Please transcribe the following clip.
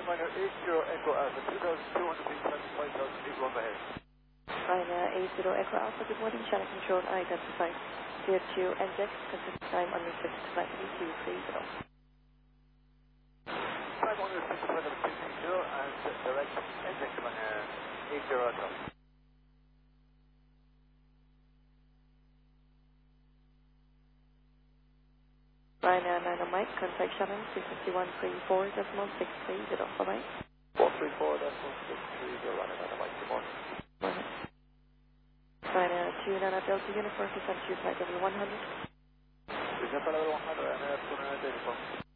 Ryanair 80 Echo Alpha, 2,200 feet, 25,000 feet, run ahead. Ryanair 80 Echo Alpha, good morning, channel control, identified. Clear to NJEX, consistent time on your 6 flight V230. Time on your 6 flight of 230 and direct NJEX Ryanair 80 Echo. Ryanair 9 Mike, contact channel 25134.630, bye-bye. 134.630, Ryanair 9 Mike, good morning. Ryanair 2 Nana Delta Uniform, descent to flight level 100. Descent to level 100, Ryanair 2 Nana Delta.